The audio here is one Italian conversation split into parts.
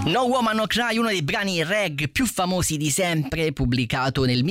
No Woman No Cry, uno dei brani reggae più famosi di sempre, pubblicato nel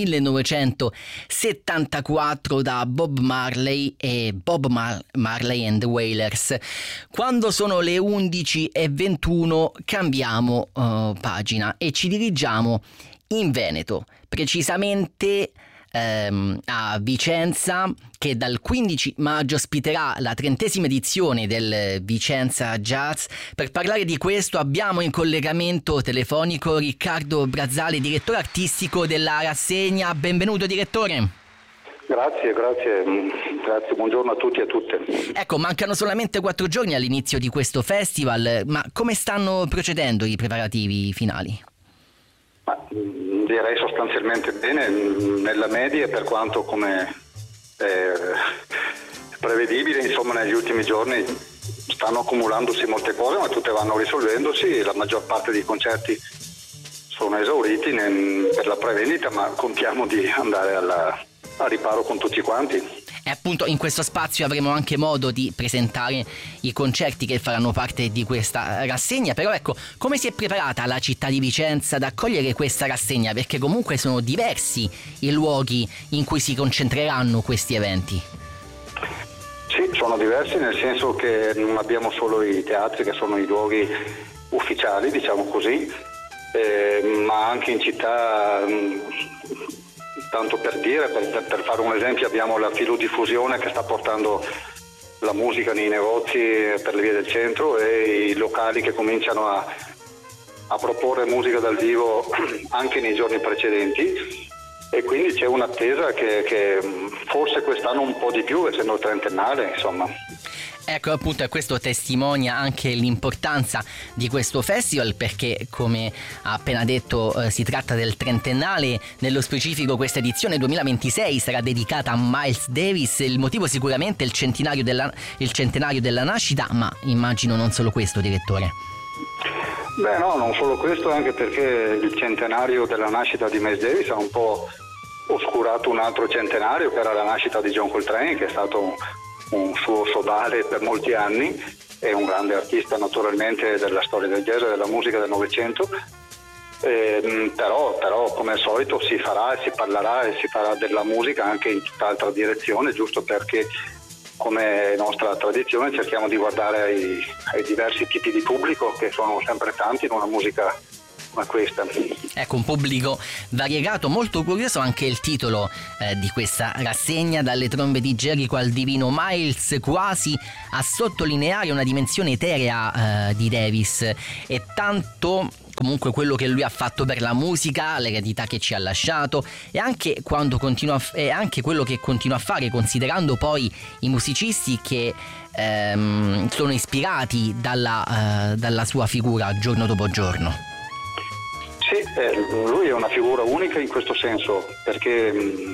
1974 da Bob Marley e Marley and the Wailers. Quando sono le 11:21 cambiamo pagina e ci dirigiamo in Veneto, precisamente a Vicenza, che dal 15 maggio ospiterà la 30ª edizione del Vicenza Jazz. Per parlare di questo abbiamo in collegamento telefonico Riccardo Brazzale, direttore artistico della rassegna. Benvenuto direttore. Grazie, buongiorno a tutti e a tutte. Ecco, mancano solamente 4 giorni all'inizio di questo festival, ma come stanno procedendo i preparativi finali? Direi sostanzialmente bene, nella media, per quanto come prevedibile, insomma negli ultimi giorni stanno accumulandosi molte cose, ma tutte vanno risolvendosi. La maggior parte dei concerti sono esauriti per la prevendita, ma contiamo di andare a riparo con tutti quanti. E appunto in questo spazio avremo anche modo di presentare i concerti che faranno parte di questa rassegna. Però ecco, come si è preparata la città di Vicenza ad accogliere questa rassegna? Perché comunque sono diversi i luoghi in cui si concentreranno questi eventi. Sì, sono diversi, nel senso che non abbiamo solo i teatri, che sono i luoghi ufficiali, diciamo così, ma anche in città. Tanto per dire, per fare un esempio, abbiamo la filodiffusione che sta portando la musica nei negozi per le vie del centro e i locali che cominciano a proporre musica dal vivo anche nei giorni precedenti, e quindi c'è un'attesa che forse quest'anno un po' di più, essendo il trentennale, insomma. Ecco, appunto, questo testimonia anche l'importanza di questo festival, perché come ha appena detto si tratta del trentennale. Nello specifico questa edizione 2026 sarà dedicata a Miles Davis. Il motivo sicuramente il centenario della nascita, ma immagino non solo questo, direttore. Beh no, non solo questo, anche perché il centenario della nascita di Miles Davis ha un po' oscurato un altro centenario, che era la nascita di John Coltrane, che è stato un suo sodale per molti anni, è un grande artista naturalmente della storia del jazz e della musica del Novecento, però come al solito si farà e si parlerà e si farà della musica anche in tutt'altra direzione, giusto perché come nostra tradizione cerchiamo di guardare ai diversi tipi di pubblico, che sono sempre tanti in una musica come questa. Ecco, un pubblico variegato. Molto curioso anche il titolo di questa rassegna, dalle trombe di Jericho al divino Miles, quasi a sottolineare una dimensione eterea di Davis, e tanto comunque quello che lui ha fatto per la musica, l'eredità che ci ha lasciato, e anche quello che continua a fare, considerando poi i musicisti che sono ispirati dalla sua figura giorno dopo giorno. Sì, lui è una figura unica in questo senso, perché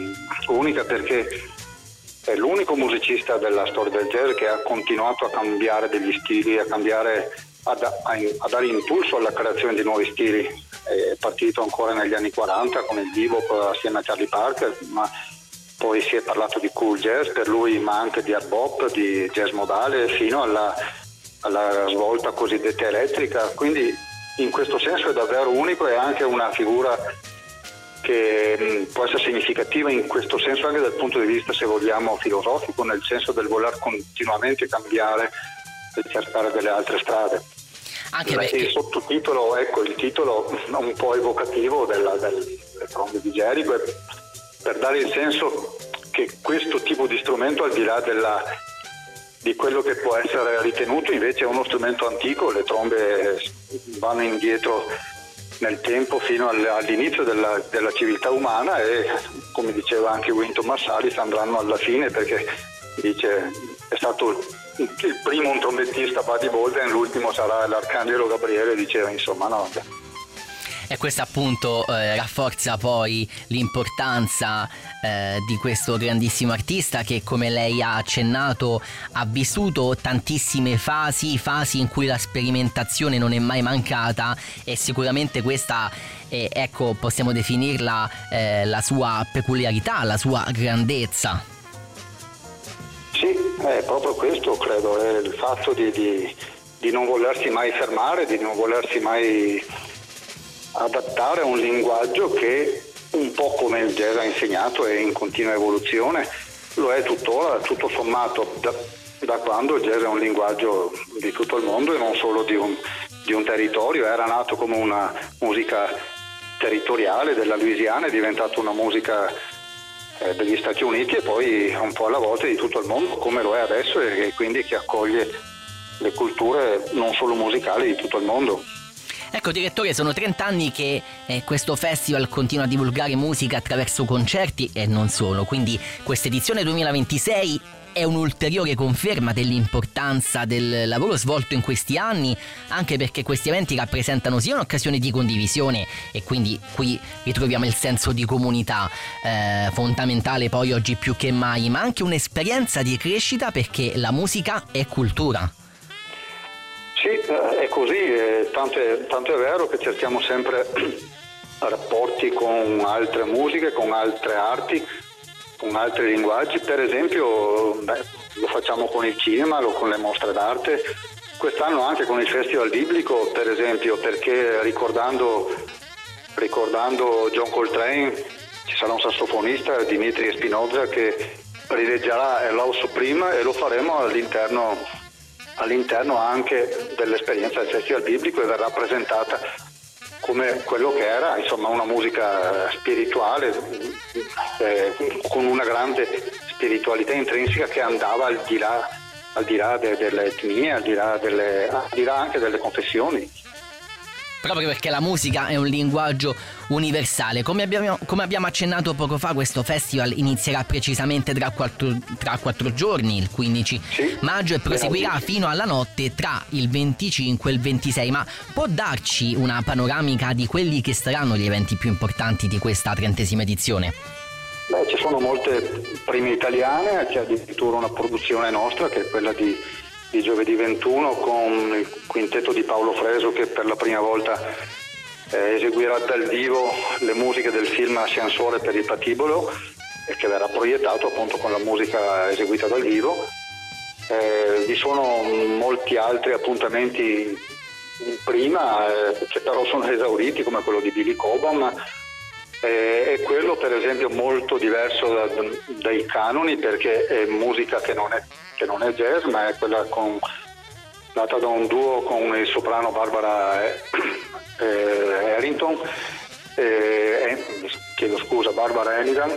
è l'unico musicista della storia del jazz che ha continuato a cambiare degli stili, a dare impulso alla creazione di nuovi stili. È partito ancora negli anni 40 con il bebop assieme a Charlie Parker, ma poi si è parlato di cool jazz per lui, ma anche di hard bop, di jazz modale, fino alla svolta cosiddetta elettrica. Quindi in questo senso è davvero unico, e anche una figura che può essere significativa in questo senso anche dal punto di vista, se vogliamo, filosofico, nel senso del voler continuamente cambiare e cercare delle altre strade. Anche perché il sottotitolo, ecco, il titolo un po' evocativo delle trombe di Jericho, è per dare il senso che questo tipo di strumento, al di là di quello che può essere ritenuto invece uno strumento antico, le trombe vanno indietro nel tempo fino all'inizio della civiltà umana, e come diceva anche Wynton Marsalis andranno alla fine, perché dice è stato il primo un trombettista Buddy Bolden, l'ultimo sarà l'arcangelo Gabriele, diceva, insomma, no. E questo appunto rafforza poi l'importanza di questo grandissimo artista, che, come lei ha accennato, ha vissuto tantissime fasi in cui la sperimentazione non è mai mancata, e sicuramente questa ecco, possiamo definirla la sua peculiarità, la sua grandezza. Sì, è proprio questo, credo, è il fatto di di non volersi mai fermare, di non volersi mai adattare a un linguaggio che un po' come il jazz ha insegnato è in continua evoluzione, lo è tuttora, tutto sommato, da quando il jazz è un linguaggio di tutto il mondo e non solo di un territorio. Era nato come una musica territoriale della Louisiana, è diventato una musica degli Stati Uniti e poi un po' alla volta di tutto il mondo, come lo è adesso, e quindi che accoglie le culture non solo musicali di tutto il mondo. Ecco, direttore, sono 30 anni che questo festival continua a divulgare musica attraverso concerti e non solo, quindi questa edizione 2026 è un'ulteriore conferma dell'importanza del lavoro svolto in questi anni, anche perché questi eventi rappresentano sia un'occasione di condivisione, e quindi qui ritroviamo il senso di comunità fondamentale poi oggi più che mai, ma anche un'esperienza di crescita, perché la musica è cultura. Sì, è così, tanto è vero che cerchiamo sempre rapporti con altre musiche, con altre arti, con altri linguaggi. Per esempio lo facciamo con il cinema, con le mostre d'arte, quest'anno anche con il Festival Biblico, per esempio, perché ricordando John Coltrane ci sarà un sassofonista, Dimitri Espinoza, che rileggerà Love Supreme, e lo faremo all'interno anche dell'esperienza del Festival Biblico, e verrà presentata come quello che era, insomma, una musica spirituale con una grande spiritualità intrinseca che andava al di là delle etnie, al di là anche delle confessioni. Proprio perché la musica è un linguaggio universale. Come abbiamo accennato poco fa, questo festival inizierà precisamente tra 4 giorni, il 15 maggio, e proseguirà fino alla notte tra il 25 e il 26. Ma può darci una panoramica di quelli che saranno gli eventi più importanti di questa 30ª edizione? Ci sono molte prime italiane, c'è addirittura una produzione nostra che è quella di giovedì 21 con il quintetto di Paolo Freso, che per la prima volta eseguirà dal vivo le musiche del film Ascensore per il Patibolo, e che verrà proiettato appunto con la musica eseguita dal vivo. Vi sono molti altri appuntamenti in prima che però sono esauriti, come quello di Billy Cobham, e quello per esempio molto diverso dai canoni, perché è musica che non è jazz, ma è quella data da un duo con il soprano Barbara Harrington, Barbara Hannigan,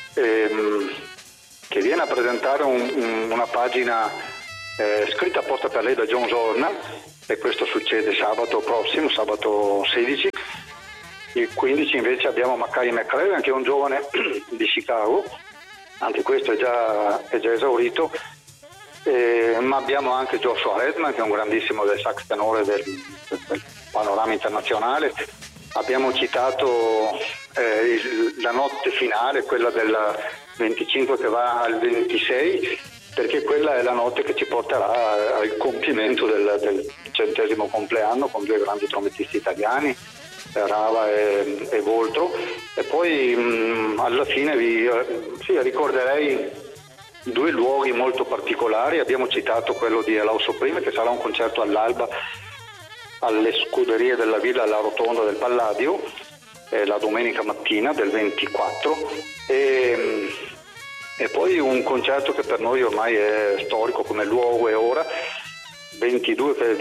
che viene a presentare una pagina scritta apposta per lei da John Zorn, e questo succede sabato prossimo, sabato 16. Il 15 invece abbiamo Mackay McCraven, che è un giovane di Chicago, anche questo è già esaurito. Ma abbiamo anche Joshua Redman, che è un grandissimo del sax tenore del panorama internazionale. Abbiamo citato la notte finale, quella del 25 che va al 26, perché quella è la notte che ci porterà al compimento del 100° compleanno, con 2 grandi trombettisti italiani, Rava e Voltro. E poi alla fine vi ricorderei 2 luoghi molto particolari. Abbiamo citato quello di Love Supreme, che sarà un concerto all'alba alle Scuderie della Villa alla Rotonda del Palladio, la domenica mattina del 24, e poi un concerto che per noi ormai è storico come luogo e ora, venerdì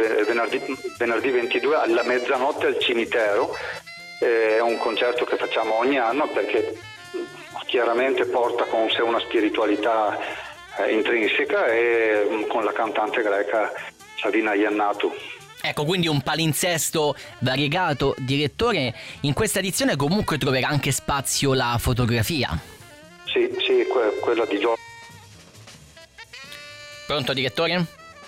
22 alla mezzanotte al cimitero. È un concerto che facciamo ogni anno perché chiaramente porta con sé una spiritualità intrinseca, e con la cantante greca Savina Iannatu. Ecco, quindi un palinsesto variegato. Direttore, in questa edizione comunque troverà anche spazio la fotografia. Sì, quella di Giorgio. Pronto, direttore?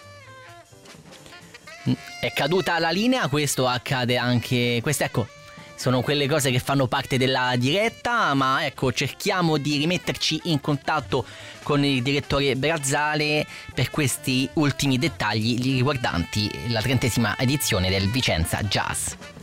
È caduta la linea, questo accade anche. Ecco, sono quelle cose che fanno parte della diretta, ma ecco, cerchiamo di rimetterci in contatto con il direttore Brazzale per questi ultimi dettagli riguardanti la 30ª edizione del Vicenza Jazz.